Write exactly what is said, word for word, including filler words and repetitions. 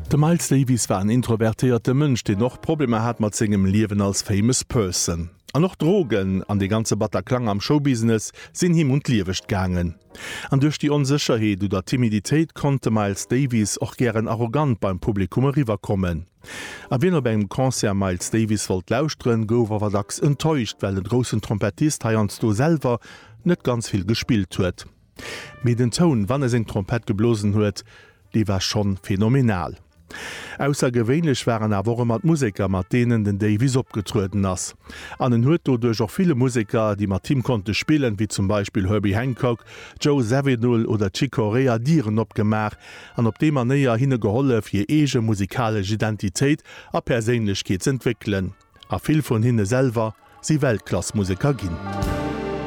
De Miles Davis war ein introvertierte Mënsch, de noch Probleme hat mat zinggem Liewen als famous person. An noch Drogen an de ganze Batterklang am Showbusiness sinn him und liewecht gangen. An duch die Unsicherheet oder Timiditéit konnte Miles Davis och gern arrogant beim Publikum riverkommen. A wenn er beim Konzert Miles Davis wollt lauschtren, gouf war dacks enttäuscht, weil den großen Trompetist Hyanz do selber net ganz viel gespielt huet. Mit den Ton, wann er seg Trompet geblosen huet, die war schon phänomenal. Aussergewöhnlich waren awer mat Musiker mat denen den Davis opgetruden ass. An den huet dodurch auch viele Musiker, die mat Team konnte spielen, wie zum Beispiel Herbie Hancock, Joe Zawinul oder Chick Corea Dieren opgemach, an op dem er näher hinne geholle fir ege musikalische Identität a Persönlichkeit entwickeln. A viel von hinne selber sie Weltklassmusiker ginn.